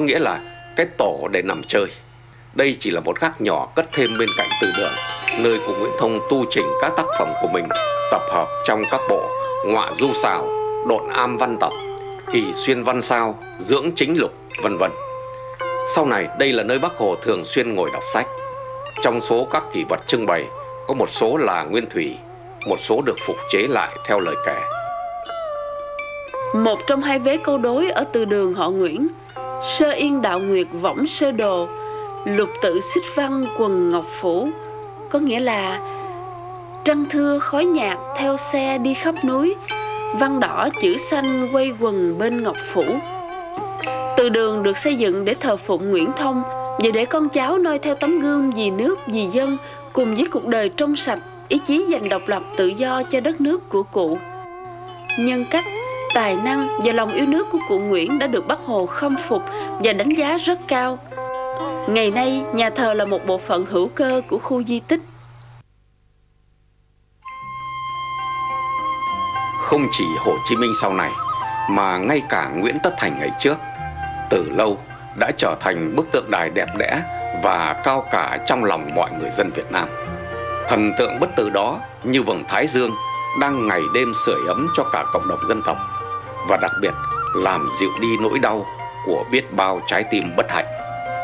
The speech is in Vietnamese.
nghĩa là cái tổ để nằm chơi. Đây chỉ là một gác nhỏ cất thêm bên cạnh từ đường, nơi cụ Nguyễn Thông tu chỉnh các tác phẩm của mình, tập hợp trong các bộ Ngọa Du Xào, Độn Am Văn Tập, Kỳ Xuyên Văn Sao, Dưỡng Chính Lục, vân vân. Sau này đây là nơi Bác Hồ thường xuyên ngồi đọc sách. Trong số các kỷ vật trưng bày, có một số là nguyên thủy, một số được phục chế lại theo lời kể. Một trong hai vế câu đối ở từ đường họ Nguyễn: Sơ yên đạo nguyệt võng sơ đồ, lục tự xích văn quần ngọc phủ, có nghĩa là trăng thưa khói nhạt theo xe đi khắp núi, văn đỏ chữ xanh quay quần bên ngọc phủ. Từ đường được xây dựng để thờ phụng Nguyễn Thông và để con cháu noi theo tấm gương vì nước vì dân, cùng với cuộc đời trong sạch, ý chí giành độc lập tự do cho đất nước của cụ. Nhân cách, tài năng và lòng yêu nước của cụ Nguyễn đã được Bác Hồ khâm phục và đánh giá rất cao. Ngày nay, nhà thờ là một bộ phận hữu cơ của khu di tích. Không chỉ Hồ Chí Minh sau này, mà ngay cả Nguyễn Tất Thành ngày trước, từ lâu đã trở thành bức tượng đài đẹp đẽ và cao cả trong lòng mọi người dân Việt Nam. Thần tượng bất tử đó như vầng thái dương đang ngày đêm sưởi ấm cho cả cộng đồng dân tộc, và đặc biệt làm dịu đi nỗi đau của biết bao trái tim bất hạnh.